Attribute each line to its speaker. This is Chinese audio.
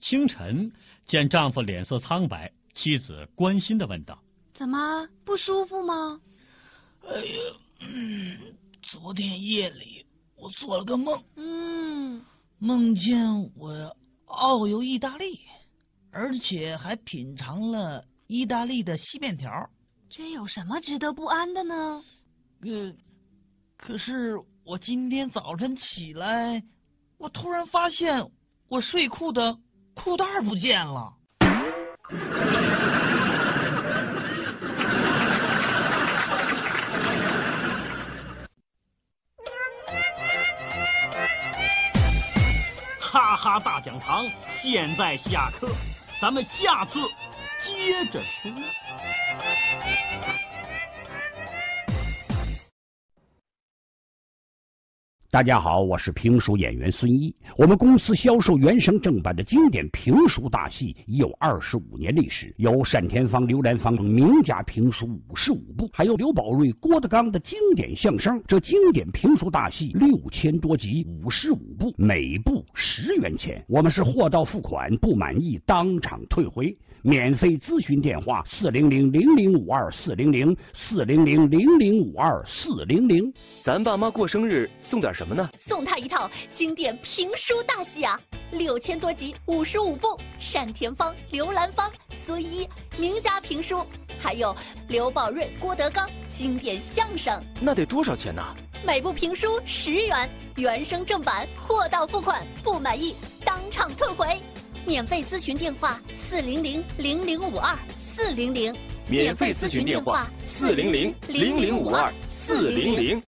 Speaker 1: 清晨，见丈夫脸色苍白，妻子关心地问道：“
Speaker 2: 怎么不舒服吗？”
Speaker 3: 哎呀，昨天夜里我做了个梦，梦见我遨游意大利，而且还品尝了意大利的西面条。
Speaker 2: 这有什么值得不安的呢？
Speaker 3: 可是我今天早晨起来，我突然发现我睡裤的裤带不见了。
Speaker 1: 哈哈大讲堂现在下课，咱们下次接着说。
Speaker 4: 大家好，我是评书演员孙一。我们公司销售原声正版的经典评书大戏已有25年历史，有单田芳、刘兰芳等名家评书55部，还有刘宝瑞、郭德纲的经典相声。这经典评书大戏6000多集，55部，每部10元钱。我们是货到付款，不满意当场退回。免费咨询电话400-0052-400，400-0052-400。
Speaker 5: 咱爸妈过生日送点什么呢？
Speaker 6: 送他一套经典评书大戏啊，6000多集，55部，单田芳、刘兰芳、孙一名家评书，还有刘宝瑞、郭德纲经典相声。
Speaker 5: 那得多少钱呢？
Speaker 6: 每部评书10元，原声正版，货到付款，不满意当场退回。免费咨询电话400-0052-400，
Speaker 5: 免费咨询电话400-0052-400。